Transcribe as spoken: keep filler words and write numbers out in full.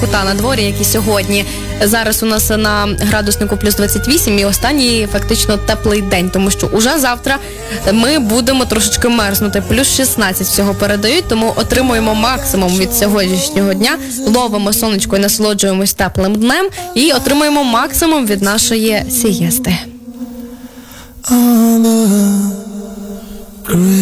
та на дворі, як і сьогодні. Зараз у нас на градуснику плюс двадцять вісім і останній фактично теплий день, тому що уже завтра ми будемо трошечки мерзнути. Плюс шістнадцять всього передають, тому отримуємо максимум від сьогоднішнього дня, ловимо сонечко і насолоджуємось теплим днем і отримуємо максимум від нашої сієсти.